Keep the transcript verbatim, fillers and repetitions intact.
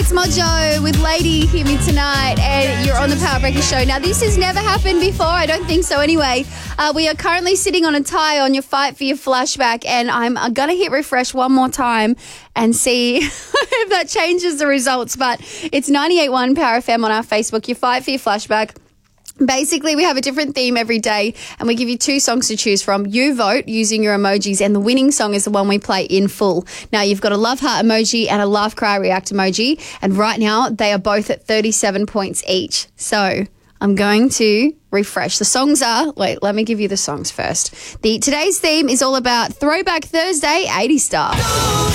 It's Mojo with Lady Hear Me Tonight, and you're on the Power Breakers show. Now, this has never happened before. I don't think so anyway. Uh, we are currently sitting on a tie on your Fight for Your Flashback, and I'm going to hit refresh one more time and see if that changes the results. But it's ninety-eight point one Power F M on our Facebook, your Fight for Your Flashback. Basically, we have a different theme every day, and we give you two songs to choose from. You vote using your emojis, and the winning song is the one we play in full. Now, you've got a love heart emoji and a laugh cry react emoji, and right now they are both at thirty-seven points each. So I'm going to refresh. The songs are, wait, let me give you the songs first. The Today's theme is all about Throwback Thursday eighties style.